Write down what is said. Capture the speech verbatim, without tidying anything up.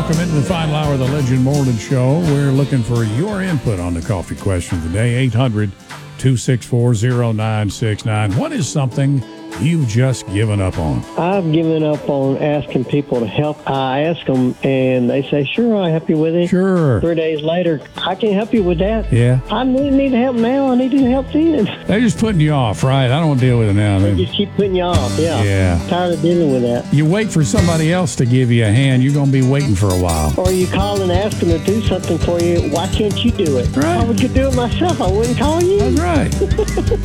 welcome into the final hour of the Legend Morland Show. We're looking for your input on the coffee question today. eight hundred, two six four, zero nine six nine. What is something you've just given up on? I've given up on asking people to help. I ask them, and they say, sure, I'll help you with it. Sure. Three days later, I can't help you with that. Yeah. I need, need help now. I need help then. They're just putting you off, right? I don't want to deal with it now. They just keep putting you off, yeah. Yeah. Tired of dealing with that. You wait for somebody else to give you a hand, you're going to be waiting for a while. Or you call and ask them to do something for you. Why can't you do it? Right. I would do it myself. I wouldn't call you. That's right.